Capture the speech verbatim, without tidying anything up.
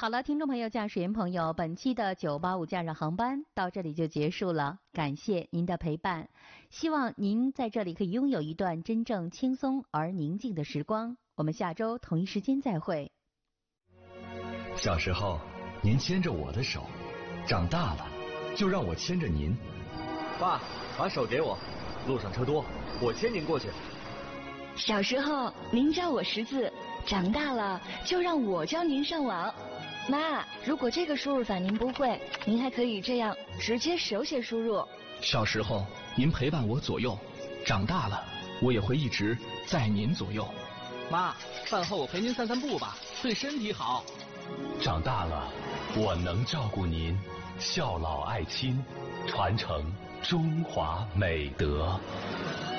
好了，听众朋友、驾驶员朋友，本期的九八五假日航班到这里就结束了，感谢您的陪伴，希望您在这里可以拥有一段真正轻松而宁静的时光。我们下周同一时间再会。 小时候，您牵着我的手，长大了，就让我牵着您。 爸，把手给我，路上车多，我牵您过去。 小时候，您教我识字，长大了就让我教您上网。妈，如果这个输入法您不会，您还可以这样直接手写输入。 小时候您陪伴我左右，长大了我也会一直在您左右。 妈，饭后我陪您散散步吧，对身体好。 长大了我能照顾您，孝老爱亲，传承中华美德。